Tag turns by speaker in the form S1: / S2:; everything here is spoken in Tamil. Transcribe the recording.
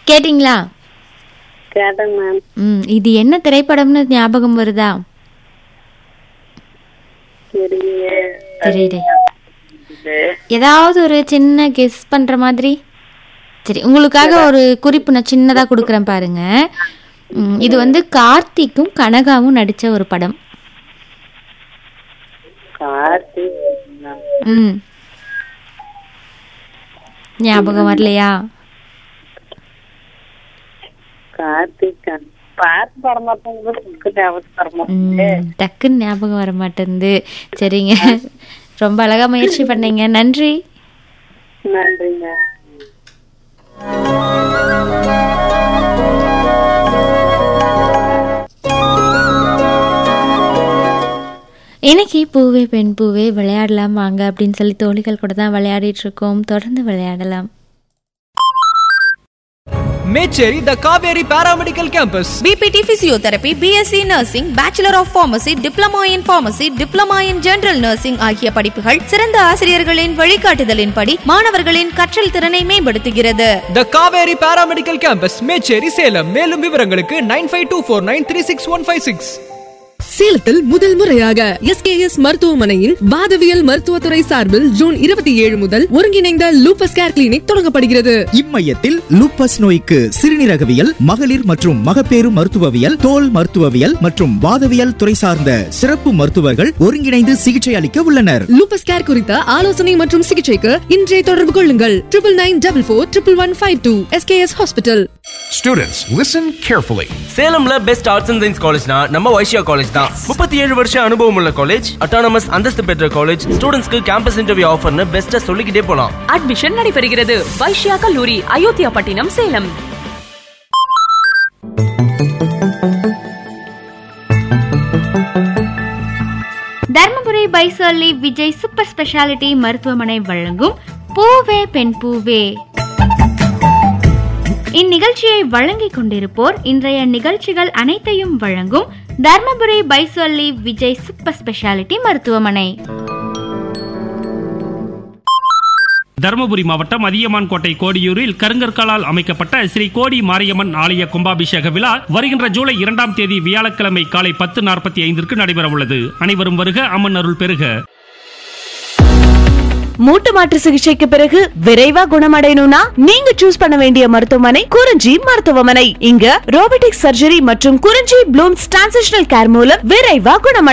S1: கேட்டிங்களா?
S2: கேட்டேன் மேம்.
S1: இது என்ன திரைப்படம்னு ஞாபகம் வருதா? தெரியல. ஏதாவது ஒரு சின்ன கெஸ் பண்ற மாதிரி. சரி, உங்களுக்காக ஒரு குறிப்பு நான் சின்னதா கொடுக்குறேன் பாருங்க. இது வந்து கார்த்திக்கும் கனகாவும் நடிச்ச ஒரு படம். ஞாபகம் வரலையா? டக்குன்னு ஞாபகம் வர மாட்டேங்குது. சரிங்க, ரொம்ப அழகா முயற்சி பண்ணீங்க. நன்றி.
S2: நன்றிங்க.
S1: இன்னைக்கு பூவே பெண் பூவே விளையாடலாம் வாங்க அப்படின்னு சொல்லி தோழிகள் கூட தான் விளையாடிட்டு இருக்கோம். தொடர்ந்து விளையாடலாம்.
S3: மேச்சேரி த Kaveri paramedical campus.
S4: PPT physiotherapy, BSc nursing, bachelor of pharmacy, diploma in pharmacy, diploma in general nursing ஆகிய படிப்புகள் சிறந்த ஆசிரியர்களின் வழிகாட்டுதலின்படி மாணவர்களின் கற்றல் திறனை மேம்படுத்துகிறது.
S3: த காவேரி பாராமெடிக்கல் கேம்பஸ், மேச்சேரி, சேலம். மேலும் விவரங்களுக்கு 9524936156.
S5: சேலத்தில் முதல் முறையாக எஸ்கேஎஸ் மருத்துவமனையின் வாதவியல் மருத்துவத்துறை சார்பில் ஜூன் 27 முதல் ஒருங்கிணைந்த லூபஸ் கேர் கிளினிக் தொடங்கப்படுகிறது.
S6: இம்மையத்தில் லூப்பஸ் நோய்க்கு சிறுநீரகவியல், மகளிர் மற்றும் மகப்பேறு மருத்துவவியல், தோல் மருத்துவவியல் மற்றும் வாதவியல் துறை சார்ந்த சிறப்பு மருத்துவர்கள் ஒருங்கிணைந்து சிகிச்சை அளிக்க உள்ளனர்.
S5: லூபஸ் கேர் குறித்த ஆலோசனை மற்றும் சிகிச்சைக்கு இன்றே தொடர்பு கொள்ளுங்கள். 9944415152 SKS hospital.
S7: Students, listen carefully.
S8: சேலம்ல best arts and science காலேஜ்னா நம்ம வைஷ்யா காலேஜ் தான். 37 வருஷம் அனுபவம் உள்ள காலேஜ், அட்டானமஸ் அந்தஸ்து பெற்ற காலேஜ், ஸ்டூடெண்ட்ஸ்க்கு கேம்பஸ் இன்டர்வியூ ஆஃபர்னு பெஸ்ட்டா சொல்லிக்கிட்டே போலாம்.
S9: அட்மிஷன் நடைபெறுகிறது. வைஷ்யா கல்லூரி, அயோத்தியா பட்டினம், சேலம்.
S1: தர்மபுரி பைசல்லி விஜய் சூப்பர் ஸ்பெஷாலிட்டி மருத்துவமனை வழங்கும் பூவே பெண் பூவே. இந்நிகழ்ச்சியை வழங்கிக் கொண்டிருப்போர் இன்றைய நிகழ்ச்சிகள் அனைத்தையும் வழங்கும் தர்மபுரி பைசல்லி விஜய் சூப்பர் ஸ்பெஷாலிட்டி மருத்துவமனை.
S10: தருமபுரி மாவட்டம் அதியமான் கோட்டை கோடியூரில் கருங்கற்களால் அமைக்கப்பட்ட ஸ்ரீ கோடி மாரியம்மன் ஆலய கும்பாபிஷேக விழா வருகின்ற ஜூலை 2ஆம் தேதி வியாழக்கிழமை காலை 10:45 நடைபெற உள்ளது. அனைவரும் வருக, அம்மன் அருள் பெறுக.
S11: மூட்டு மாற்று சிகிச்சைக்கு பிறகு விரைவா குணமடையணும்னா நீங்க சூஸ் பண்ண வேண்டிய மருத்துவமனை குறிஞ்சி மருத்துவமனை. இங்க ரோபோட்டிக் சர்ஜரி மற்றும் குறிஞ்சி ப்ளூம்ஸ் டிரான்சிஷனல் கேர் மூலம் விரைவா குணமடை